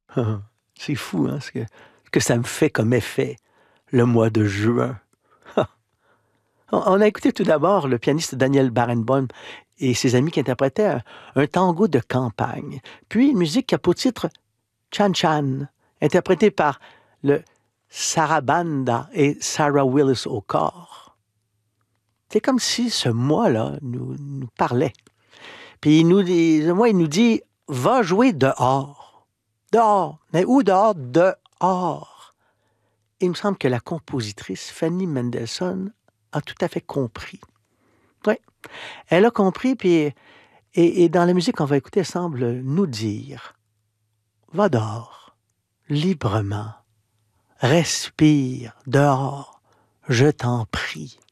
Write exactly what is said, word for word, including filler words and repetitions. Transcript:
C'est fou, hein, ce que, que ça me fait comme effet, le mois de juin. On on a écouté tout d'abord le pianiste Daniel Barenboim et ses amis qui interprétaient un, un tango de campagne, puis une musique qui a pour titre Chan Chan, interprétée par le Sarabanda et Sarah Willis au corps. C'est comme si ce mois-là nous, nous parlait. Puis il nous dit, ce mois, il nous dit, va jouer dehors. Dehors. Mais où dehors? Dehors. Il me semble que la compositrice Fanny Mendelssohn a tout à fait compris. Oui, elle a compris, puis et, et dans la musique qu'on va écouter, elle semble nous dire, va dehors, librement, respire dehors, je t'en prie.